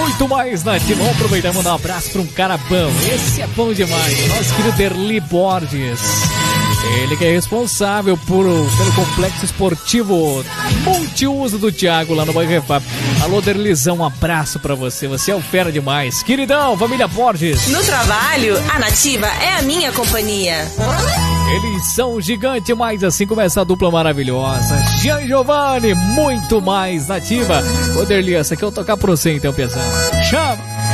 muito mais nativa. Vamos aproveitar e mandar um abraço para um cara bom. Esse é bom demais. Nosso querido Derli Borges. Ele que é responsável pelo complexo esportivo multiuso do Thiago lá no bairro Refap. Alô, Derlizão, um abraço pra você. Você é o fera demais. Queridão, família Borges. No trabalho, a Nativa é a minha companhia. Eles são gigante, mas assim começa a dupla maravilhosa. Jean Giovanni, muito mais nativa. Ô, Derli, essa aqui eu vou tocar pra você então, pessoal. Chama!